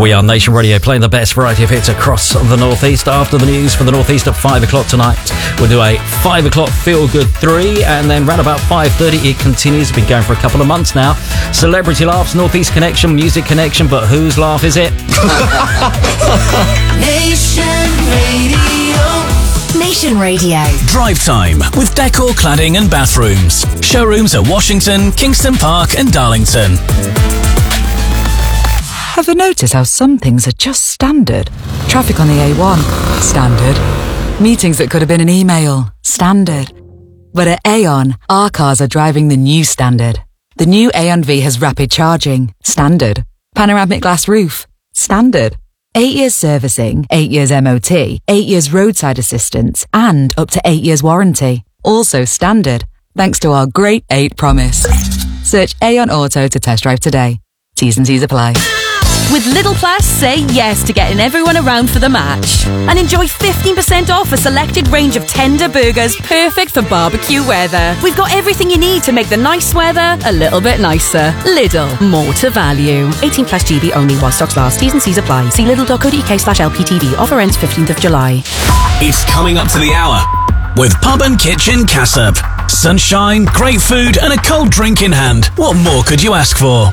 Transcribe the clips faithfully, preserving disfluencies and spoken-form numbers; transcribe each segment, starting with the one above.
We are Nation Radio, playing the best variety of hits across the Northeast. After the news for the Northeast at five o'clock tonight, we'll do a five o'clock Feel Good three, and then round about five thirty it continues. Been going for a couple of months now. Celebrity Laughs, Northeast Connection, Music Connection, but whose laugh is it? Nation Radio. Nation Radio. Drive Time with Decor Cladding and Bathrooms. Showrooms at Washington, Kingston Park and Darlington. Have you noticed how some things are just standard? Traffic on the A one, standard. Meetings that could have been an email, standard. But at Aon, our cars are driving the new standard. The new Aon V has rapid charging, standard. Panoramic glass roof, standard. Eight years servicing, eight years M O T, eight years roadside assistance, and up to eight years warranty. Also standard, thanks to our Great Eight promise. Search Aon Auto to test drive today. T's and C's apply. With Lidl Plus, say yes to getting everyone around for the match. And enjoy fifteen percent off a selected range of tender burgers perfect for barbecue weather. We've got everything you need to make the nice weather a little bit nicer. Lidl, more to value. eighteen plus G B only while stocks last. T's and C's apply. See lidl.co.uk slash LPTV. Offer ends fifteenth of July. It's coming up to the hour with Pub and Kitchen Cassop. Sunshine, great food and a cold drink in hand. What more could you ask for?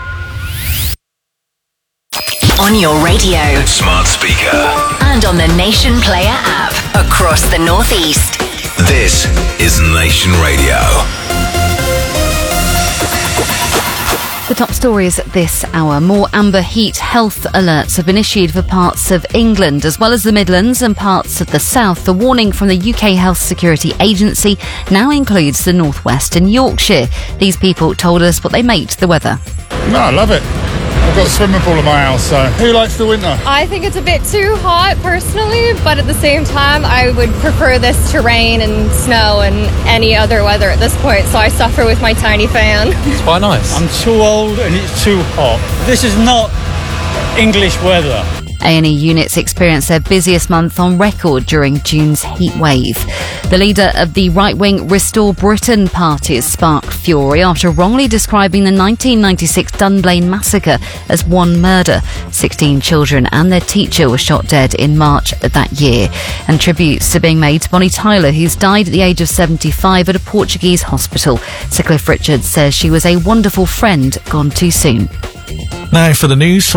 On your radio. Smart speaker. And on the Nation Player app. Across the Northeast. This is Nation Radio. The top stories at this hour. More amber heat health alerts have been issued for parts of England as well as the Midlands and parts of the South. The warning from the U K Health Security Agency now includes the North West and Yorkshire. These people told us what they made the weather. No, I love it. I've got a swimming pool in my house, so who likes the winter? I think it's a bit too hot personally, but at the same time I would prefer this to rain and snow and any other weather at this point, so I suffer with my tiny fan. It's quite nice. I'm too old and it's too hot. This is not English weather. A and E units experienced their busiest month on record during June's heat wave. The leader of the right-wing Restore Britain party sparked fury after wrongly describing the nineteen ninety-six Dunblane massacre as one murder. sixteen children and their teacher were shot dead in March of that year. And tributes are being made to Bonnie Tyler, who's died at the age of seventy-five at a Portuguese hospital. Sir Cliff Richards says she was a wonderful friend gone too soon. Now for the news.